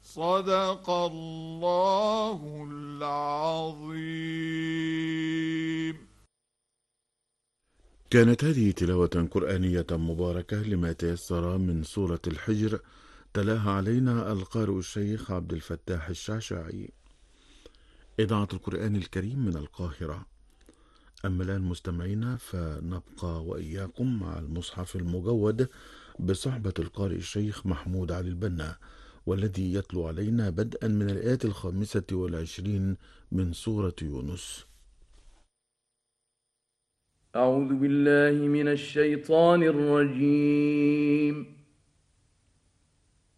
صدق الله العظيم. كانت هذه تلاوة قرآنية مباركة لما تيسر من سورة الحجر، تلاها علينا القارئ الشيخ عبد الفتاح الشعشاعي. إذاعة القرآن الكريم من القاهرة. أما الآن مستمعينا فنبقى وإياكم مع المصحف المجود بصحبة القارئ الشيخ محمود علي البنا، والذي يتلو علينا بدءا من الآية 25 من سورة يونس. أعوذ بالله من الشيطان الرجيم.